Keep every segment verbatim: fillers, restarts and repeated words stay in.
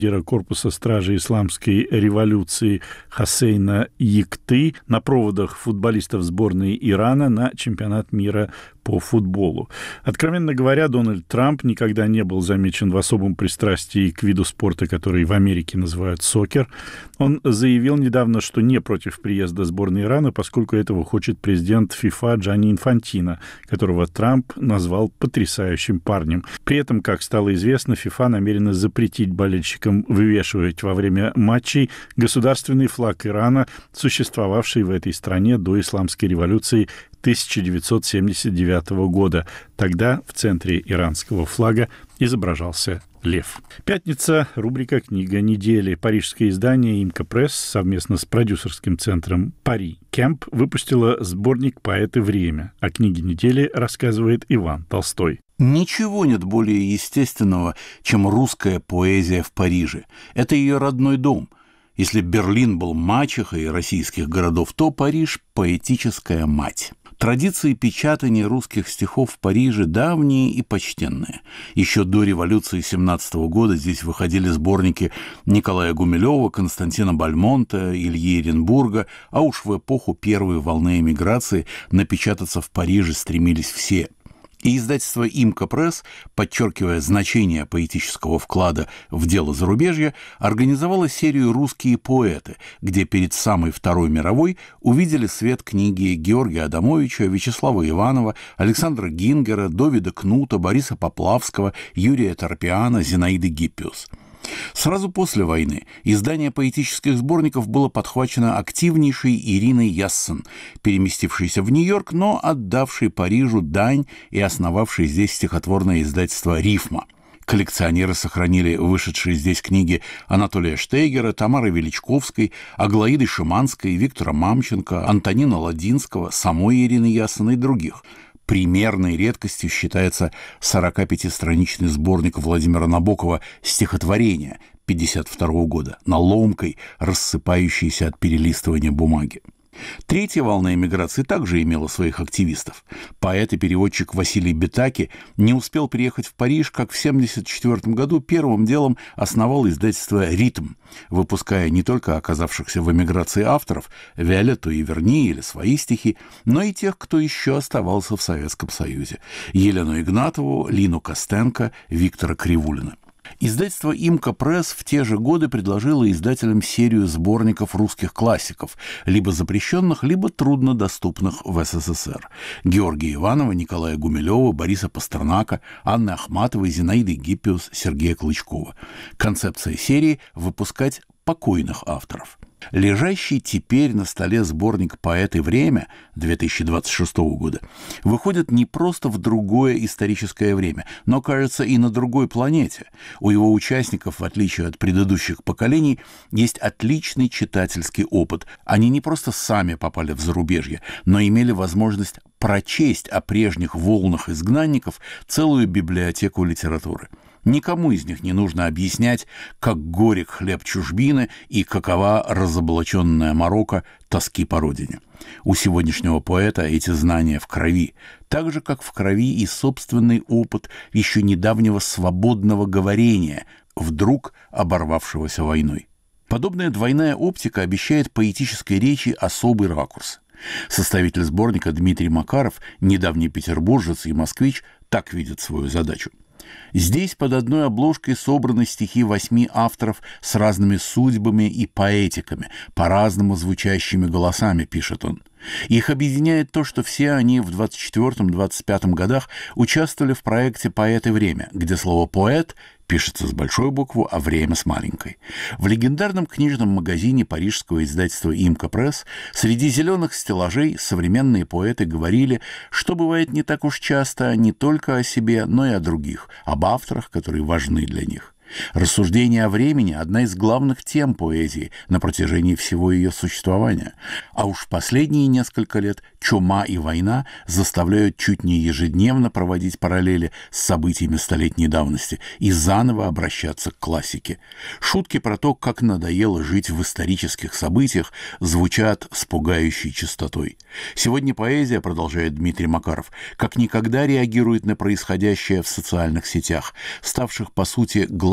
командира корпуса стражи исламской революции Хосейна Якты на проводах футболистов сборной Ирана на чемпионат мира по футболу. Откровенно говоря, Дональд Трамп никогда не был замечен в особом пристрастии к виду спорта, который в Америке называют сокер. Он заявил недавно, что не против приезда сборной Ирана, поскольку этого хочет президент ФИФА Джанни Инфантино, которого Трамп назвал потрясающим парнем. При этом, как стало известно, ФИФА намерена запретить болельщикам вывешивать во время матчей государственный флаг Ирана, существовавший в этой стране до исламской революции тысяча девятьсот семьдесят девятого года. Тогда в центре иранского флага изображался лев. Пятница. Рубрика «Книга недели». Парижское издание «Имка Пресс» совместно с продюсерским центром «Пари Кемп» выпустила сборник «Поэты. Время». О книге недели рассказывает Иван Толстой. Ничего нет более естественного, чем русская поэзия в Париже. Это ее родной дом. Если Берлин был мачехой российских городов, то Париж – поэтическая мать. Традиции печатания русских стихов в Париже давние и почтенные. Еще до революции семнадцатого года здесь выходили сборники Николая Гумилева, Константина Бальмонта, Ильи Эренбурга, а уж в эпоху первой волны эмиграции напечататься в Париже стремились все. И издательство «Имка Пресс», подчеркивая значение поэтического вклада в дело зарубежья, организовало серию «Русские поэты», где перед самой Второй мировой увидели свет книги Георгия Адамовича, Вячеслава Иванова, Александра Гингера, Довида Кнута, Бориса Поплавского, Юрия Торпиана, Зинаиды Гиппиус. Сразу после войны издание поэтических сборников было подхвачено активнейшей Ириной Яссен, переместившейся в Нью-Йорк, но отдавшей Парижу дань и основавшей здесь стихотворное издательство «Рифма». Коллекционеры сохранили вышедшие здесь книги Анатолия Штейгера, Тамары Величковской, Аглаиды Шиманской, Виктора Мамченко, Антонина Ладинского, самой Ирины Яссен и других. Примерной редкостью считается сорокапятистраничный сборник Владимира Набокова «Стихотворения» пятьдесят второго года на ломкой, рассыпающейся от перелистывания бумаги. Третья волна эмиграции также имела своих активистов. Поэт и переводчик Василий Бетаки не успел приехать в Париж, как в семьдесят четвёртом году первым делом основал издательство «Ритм», выпуская не только оказавшихся в эмиграции авторов Виолетту и Верни или свои стихи, но и тех, кто еще оставался в Советском Союзе: Елену Игнатову, Лину Костенко, Виктора Кривулина. Издательство «Имка Пресс» в те же годы предложило издателям серию сборников русских классиков, либо запрещенных, либо труднодоступных в СССР. Георгия Иванова, Николая Гумилева, Бориса Пастернака, Анны Ахматовой, Зинаиды Гиппиус, Сергея Клычкова. Концепция серии – выпускать покойных авторов. Лежащий теперь на столе сборник «Поэты. Время» две тысячи двадцать шестого года выходит не просто в другое историческое время, но, кажется, и на другой планете. У его участников, в отличие от предыдущих поколений, есть отличный читательский опыт. Они не просто сами попали в зарубежье, но имели возможность прочесть о прежних волнах изгнанников целую библиотеку литературы. Никому из них не нужно объяснять, как горек хлеб чужбины и какова разоблаченная морока тоски по родине. У сегодняшнего поэта эти знания в крови, так же, как в крови и собственный опыт еще недавнего свободного говорения, вдруг оборвавшегося войной. Подобная двойная оптика обещает поэтической речи особый ракурс. Составитель сборника Дмитрий Макаров, недавний петербуржец и москвич, так видит свою задачу. Здесь под одной обложкой собраны стихи восьми авторов с разными судьбами и поэтиками, по-разному звучащими голосами, пишет он. Их объединяет то, что все они в двадцать четвёртом — двадцать пятом годах участвовали в проекте «Поэты. Время», где слово «поэт» пишется с большой буквы, а «время» с маленькой. В легендарном книжном магазине парижского издательства «Имка Пресс» среди зеленых стеллажей современные поэты говорили, что бывает не так уж часто не только о себе, но и о других, об авторах, которые важны для них. Рассуждение о времени – одна из главных тем поэзии на протяжении всего ее существования. А уж в последние несколько лет чума и война заставляют чуть не ежедневно проводить параллели с событиями столетней давности и заново обращаться к классике. Шутки про то, как надоело жить в исторических событиях, звучат с пугающей частотой. Сегодня поэзия, продолжает Дмитрий Макаров, как никогда реагирует на происходящее в социальных сетях, ставших, по сути, главным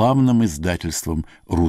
главным издательством